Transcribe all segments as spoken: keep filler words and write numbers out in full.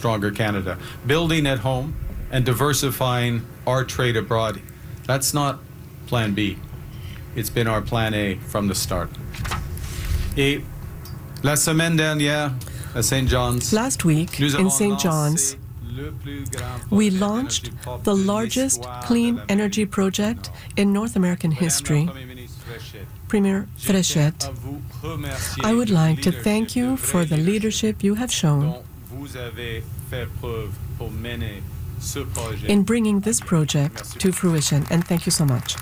stronger Canada. Building at home and diversifying our trade abroad, that's not plan B. It's been our plan A from the start. Et la semaine dernière, at Saint John's, last week in Saint John's, we launched the largest clean energy project in North American history. Premier Fréchette, I would like to thank you for the leadership you have shown in bringing this project to fruition, and thank you so much.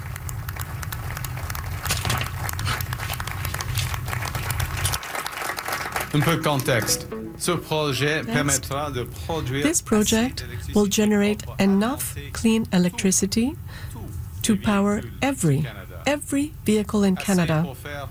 Un peu de contexte. This project will generate enough clean electricity to power every, every vehicle in Canada,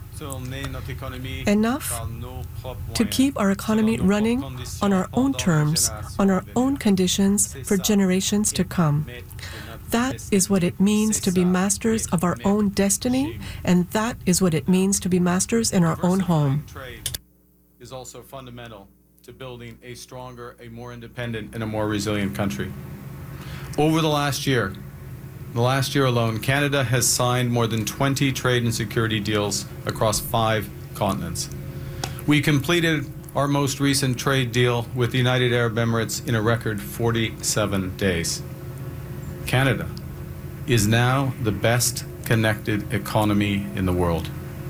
enough to keep our economy running on our own terms, on our own conditions for generations to come. That is what it means to be masters of our own destiny, and that is what it means to be masters in our own home. Is also fundamental to building a stronger, a more independent, and a more resilient country. Over the last year, the last year alone, Canada has signed more than twenty trade and security deals across five continents. We completed our most recent trade deal with the United Arab Emirates in a record forty-seven days. Canada is now the best connected economy in the world.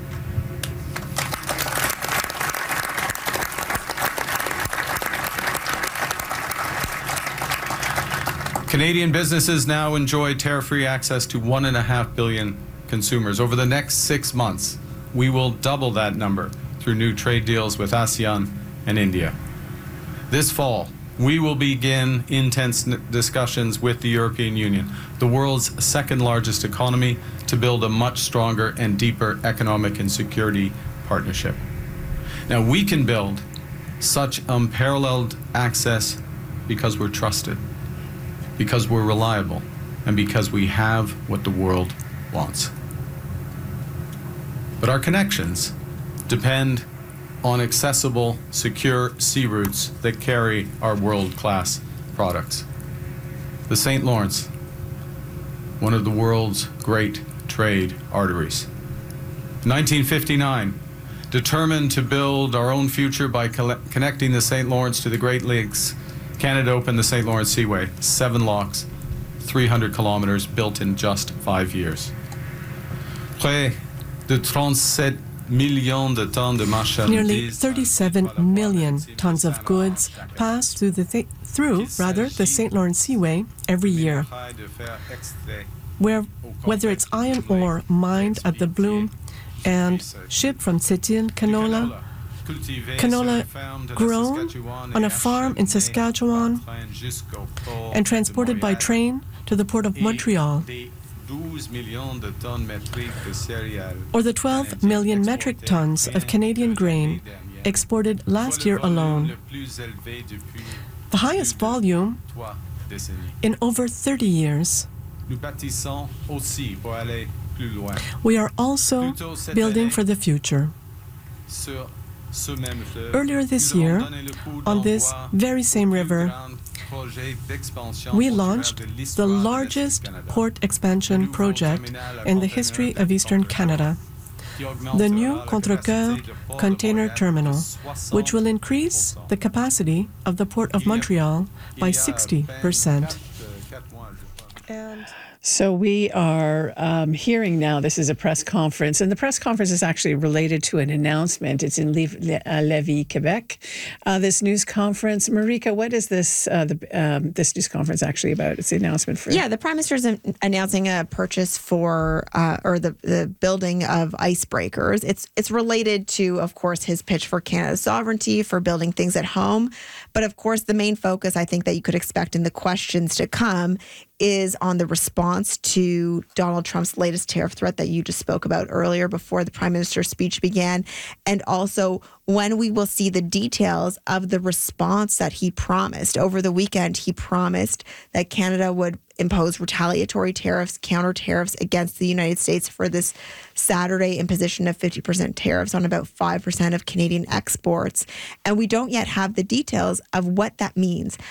Canadian businesses now enjoy tariff-free access to one and a half billion consumers. Over the next six months, we will double that number through new trade deals with ASEAN and India. This fall, we will begin intense discussions with the European Union, the world's second largest economy, to build a much stronger and deeper economic and security partnership. Now, we can build such unparalleled access because we're trusted, because we're reliable, and because we have what the world wants. But our connections depend on accessible, secure sea routes that carry our world-class products. The Saint Lawrence, one of the world's great trade arteries. nineteen fifty-nine, determined to build our own future by connecting the Saint Lawrence to the Great Lakes, Canada opened the Saint Lawrence Seaway, seven locks, three hundred kilometers, built in just five years. Près de trente-sept millions de tonnes de marchandises. Nearly thirty-seven million tons of goods pass through the th- through rather the Saint Lawrence Seaway every year. Where whether it's iron ore mined at the Bloom and shipped from Sept-Îles, canola, canola grown on a farm in Saskatchewan and transported by train to the port of Montreal, or the twelve million metric tons of Canadian grain exported last year alone, the highest volume in over thirty years. We are also building for the future. Earlier this year, on this very same river, we launched the largest port expansion project in the history of Eastern Canada, the new Contrecoeur container terminal, which will increase the capacity of the Port of Montreal by sixty percent. And so we are um, hearing now, this is a press conference, and the press conference is actually related to an announcement. It's in Lévis, Quebec. Uh, this news conference, Marika, what is this uh, the, um, this news conference actually about? It's the announcement for... Yeah, the Prime Minister is announcing a purchase for, uh, or the, the building of icebreakers. It's, it's related to, of course, his pitch for Canada's sovereignty, for building things at home. But of course, the main focus I think that you could expect in the questions to come is on the response to Donald Trump's latest tariff threat that you just spoke about earlier before the Prime Minister's speech began, and also when we will see the details of the response that he promised. Over the weekend, he promised that Canada would impose retaliatory tariffs, counter tariffs against the United States for this Saturday imposition of fifty percent tariffs on about five percent of Canadian exports. And we don't yet have the details of what that means.